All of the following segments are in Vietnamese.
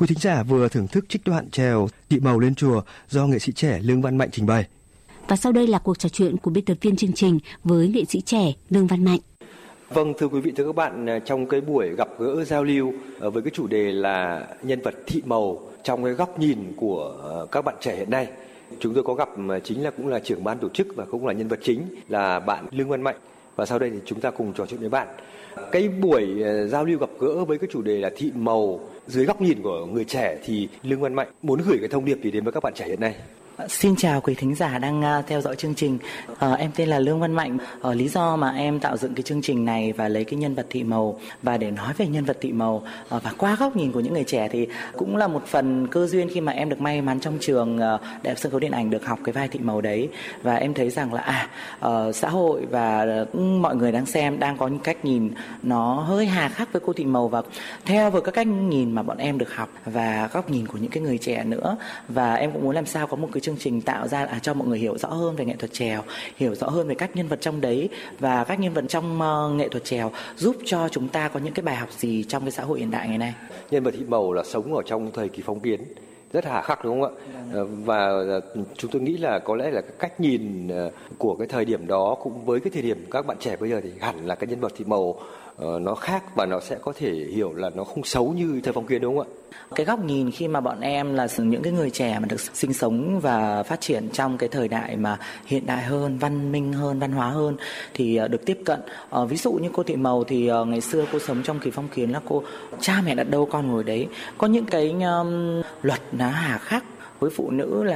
Quý thính giả vừa thưởng thức trích đoạn chèo Thị Màu lên chùa do nghệ sĩ trẻ Lương Văn Mạnh trình bày. Và sau đây là cuộc trò chuyện của biên tập viên chương trình với nghệ sĩ trẻ Lương Văn Mạnh. Vâng, thưa quý vị, thưa các bạn, trong cái buổi gặp gỡ giao lưu với cái chủ đề là nhân vật thị màu trong cái góc nhìn của các bạn trẻ hiện nay, chúng tôi có gặp chính là cũng là trưởng ban tổ chức và cũng là nhân vật chính là bạn Lương Văn Mạnh. Và sau đây thì chúng ta cùng trò chuyện với bạn. Cái buổi giao lưu gặp gỡ với cái chủ đề là thị màu dưới góc nhìn của người trẻ thì Lương Văn Mạnh muốn gửi cái thông điệp gì đến với các bạn trẻ hiện nay? Xin chào quý thính giả đang theo dõi chương trình. Em tên là Lương Văn Mạnh. Lý do mà em tạo dựng cái chương trình này và lấy cái nhân vật thị màu và để nói về nhân vật thị màu và qua góc nhìn của những người trẻ thì cũng là một phần cơ duyên khi mà em được may mắn trong trường Đại học Sân khấu Điện ảnh được học cái vai thị màu đấy. Và em thấy rằng là xã hội và mọi người đang xem đang có những cách nhìn nó hơi hà khắc với cô thị màu, và theo với các cách nhìn mà bọn em được học và góc nhìn của những cái người trẻ nữa. Và em cũng muốn làm sao có một cái chương trình tạo ra cho mọi người hiểu rõ hơn về nghệ thuật chèo, hiểu rõ hơn về các nhân vật trong đấy và các nhân vật trong nghệ thuật chèo, giúp cho chúng ta có những cái bài học gì trong cái xã hội hiện đại ngày nay. Nhân vật thị màu là sống ở trong thời kỳ phong kiến rất hà khắc, đúng không ạ? Và chúng tôi nghĩ là có lẽ là cái cách nhìn của cái thời điểm đó cũng với cái thời điểm các bạn trẻ bây giờ thì hẳn là cái nhân vật thị màu nó khác và nó sẽ có thể hiểu là nó không xấu như thời phong kiến, đúng không ạ? Cái góc nhìn khi mà bọn em là những cái người trẻ mà được sinh sống và phát triển trong cái thời đại mà hiện đại hơn, văn minh hơn, văn hóa hơn thì được tiếp cận. Ví dụ như cô thị màu thì ngày xưa cô sống trong kỳ phong kiến là cô cha mẹ đặt đâu con ngồi đấy. Có những cái luật nó hà khắc với phụ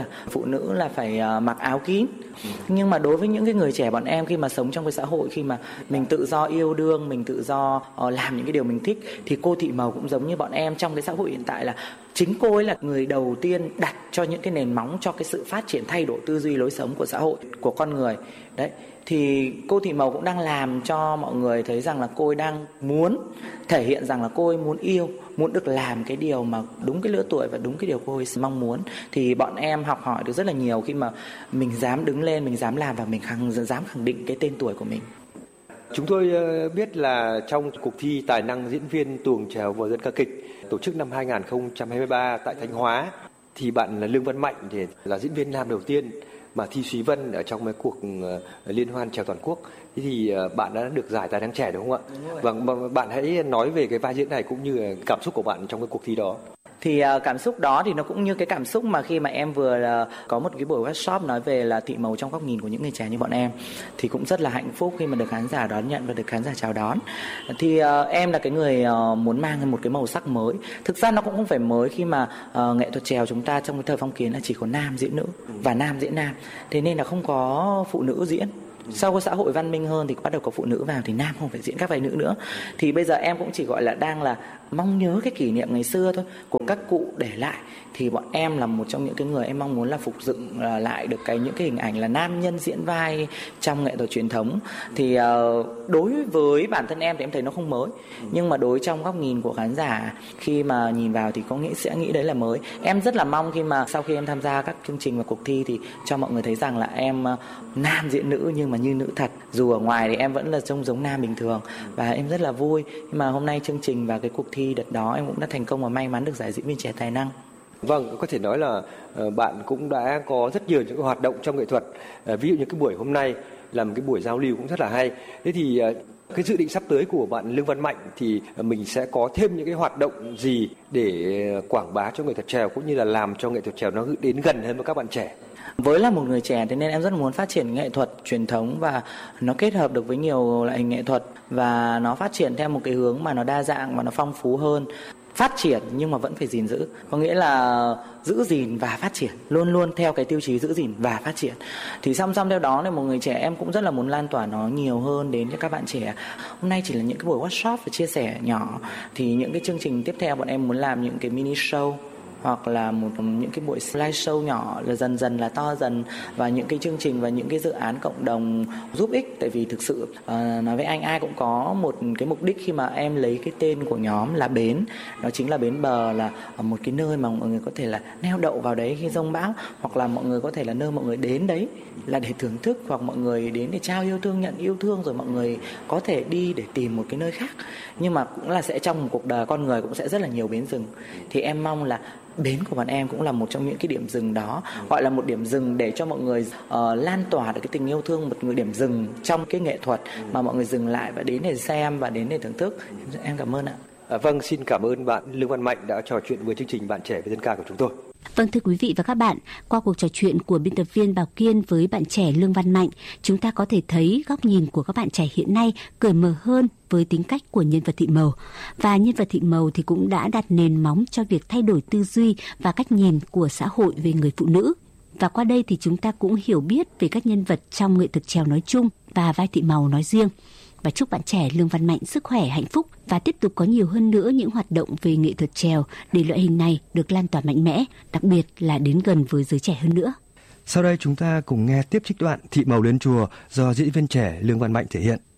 nữ là phải mặc áo kín. Nhưng mà đối với những cái người trẻ bọn em khi mà sống trong cái xã hội, khi mà mình tự do yêu đương, mình tự do làm những cái điều mình thích, thì cô thị màu cũng giống như bọn em trong cái xã hội hiện tại là chính cô ấy là người đầu tiên đặt cho những cái nền móng cho cái sự phát triển thay đổi tư duy lối sống của xã hội, của con người. Đấy. Thì cô thị màu cũng đang làm cho mọi người thấy rằng là cô ấy đang muốn thể hiện rằng là cô ấy muốn yêu, muốn được làm cái điều mà đúng cái lứa tuổi và đúng cái điều cô ấy mong muốn. Thì bọn em học hỏi được rất là nhiều khi mà mình dám đứng lên, mình dám làm và mình dám khẳng định cái tên tuổi của mình. Chúng tôi biết là trong cuộc thi tài năng diễn viên tuồng chèo vở dân ca kịch tổ chức năm 2023 tại Thanh Hóa thì bạn Lương Văn Mạnh thì là diễn viên nam đầu tiên mà thi Thúy Vân ở trong mấy cuộc liên hoan chèo toàn quốc. Thế thì bạn đã được giải tài năng trẻ, đúng không ạ? Và bạn hãy nói về cái vai diễn này cũng như cảm xúc của bạn trong cái cuộc thi đó. Thì cảm xúc đó thì nó cũng như cái cảm xúc mà khi mà em vừa có một cái buổi workshop nói về là thị màu trong góc nhìn của những người trẻ như bọn em, thì cũng rất là hạnh phúc khi mà được khán giả đón nhận và được khán giả chào đón. Thì em là cái người muốn mang một cái màu sắc mới. Thực ra nó cũng không phải mới khi mà nghệ thuật chèo chúng ta trong cái thời phong kiến là chỉ có nam diễn nữ và nam diễn nam, thế nên là không có phụ nữ diễn. Sau cái xã hội văn minh hơn thì bắt đầu có phụ nữ vào thì nam không phải diễn các vai nữ nữa. Thì bây giờ em cũng chỉ gọi là đang là mong nhớ cái kỷ niệm ngày xưa thôi của các cụ để lại. Thì bọn em là một trong những cái người em mong muốn là phục dựng lại được những cái hình ảnh là nam nhân diễn vai trong nghệ thuật truyền thống. Thì đối với bản thân em thì em thấy nó không mới, nhưng mà đối trong góc nhìn của khán giả khi mà nhìn vào thì sẽ nghĩ đấy là mới. Em rất là mong khi mà sau khi em tham gia các chương trình và cuộc thi thì cho mọi người thấy rằng là em nam diễn nữ nhưng mà như nữ thật. Dù ở ngoài thì em vẫn là trông giống nam bình thường và em rất là vui. Nhưng mà hôm nay chương trình và cái cuộc thi đợt đó em cũng đã thành công và may mắn được giải diễn viên trẻ tài năng. Vâng, có thể nói là bạn cũng đã có rất nhiều những hoạt động trong nghệ thuật. Ví dụ như cái buổi hôm nay là một cái buổi giao lưu cũng rất là hay. Thế thì cái dự định sắp tới của bạn Lương Văn Mạnh thì mình sẽ có thêm những cái hoạt động gì để quảng bá cho nghệ thuật chèo cũng như là làm cho nghệ thuật chèo nó đến gần hơn với các bạn trẻ? Với là một người trẻ thế nên em rất muốn phát triển nghệ thuật truyền thống và nó kết hợp được với nhiều loại hình nghệ thuật và nó phát triển theo một cái hướng mà nó đa dạng và nó phong phú hơn. Phát triển nhưng mà vẫn phải gìn giữ, có nghĩa là giữ gìn và phát triển, luôn luôn theo cái tiêu chí giữ gìn và phát triển. Thì song song theo đó thì một người trẻ em cũng rất là muốn lan tỏa nó nhiều hơn đến cho các bạn trẻ. Hôm nay chỉ là những cái buổi workshop và chia sẻ nhỏ, thì những cái chương trình tiếp theo bọn em muốn làm những cái mini show hoặc là những cái buổi slideshow nhỏ là dần dần là to dần, và những cái chương trình và những cái dự án cộng đồng giúp ích. Tại vì thực sự nói với anh, ai cũng có một cái mục đích khi mà em lấy cái tên của nhóm là bến, đó chính là bến bờ, là một cái nơi mà mọi người có thể là neo đậu vào đấy khi giông bão, hoặc là mọi người có thể là nơi mọi người đến đấy là để thưởng thức, hoặc mọi người đến để trao yêu thương, nhận yêu thương, rồi mọi người có thể đi để tìm một cái nơi khác. Nhưng mà cũng là sẽ trong một cuộc đời con người cũng sẽ rất là nhiều bến dừng, thì em mong là bến của bọn em cũng là một trong những cái điểm dừng đó, gọi là một điểm dừng để cho mọi người lan tỏa được cái tình yêu thương, một người điểm dừng trong cái nghệ thuật mà mọi người dừng lại và đến để xem và đến để thưởng thức. Em cảm ơn ạ. Vâng, xin cảm ơn bạn Lương Văn Mạnh đã trò chuyện với chương trình Bạn Trẻ với Dân Ca của chúng tôi. Vâng, thưa quý vị và các bạn, qua cuộc trò chuyện của biên tập viên Bảo Kiên với bạn trẻ Lương Văn Mạnh, chúng ta có thể thấy góc nhìn của các bạn trẻ hiện nay cởi mở hơn với tính cách của nhân vật Thị Màu. Và nhân vật Thị Màu thì cũng đã đặt nền móng cho việc thay đổi tư duy và cách nhìn của xã hội về người phụ nữ. Và qua đây thì chúng ta cũng hiểu biết về các nhân vật trong nghệ thuật chèo nói chung và vai Thị Màu nói riêng. Và chúc bạn trẻ Lương Văn Mạnh sức khỏe, hạnh phúc và tiếp tục có nhiều hơn nữa những hoạt động về nghệ thuật chèo để loại hình này được lan tỏa mạnh mẽ, đặc biệt là đến gần với giới trẻ hơn nữa. Sau đây chúng ta cùng nghe tiếp trích đoạn Thị Màu lên chùa do diễn viên trẻ Lương Văn Mạnh thể hiện.